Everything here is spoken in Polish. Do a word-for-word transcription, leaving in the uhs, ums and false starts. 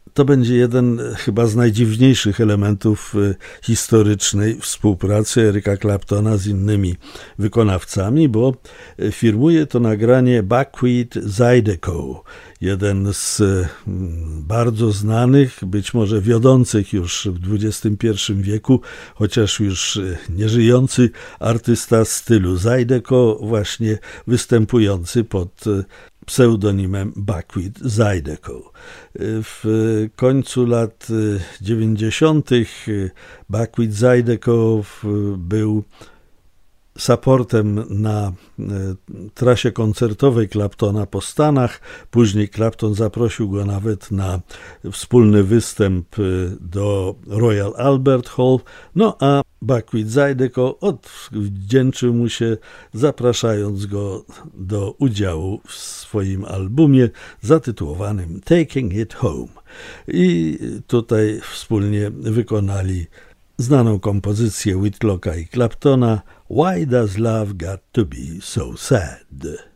To będzie jeden chyba z najdziwniejszych elementów historycznej współpracy Erica Claptona z innymi wykonawcami, bo firmuje to nagranie Buckwheat Zydeco, jeden z bardzo znanych, być może wiodących już w dwudziestym pierwszym wieku, chociaż już nieżyjący artysta stylu Zydeco, właśnie występujący pod pseudonimem Buckwheat Zydeco. W końcu lat dziewięćdziesiątych Buckwheat Zydeco był supportem na trasie koncertowej Claptona po Stanach. Później Clapton zaprosił go nawet na wspólny występ do Royal Albert Hall. No a Buckwheat Zydeco odwdzięczył mu się, zapraszając go do udziału w swoim albumie zatytułowanym Taking It Home. I tutaj wspólnie wykonali znaną kompozycję Whitlocka i Claptona Why Does Love Got to Be So Sad?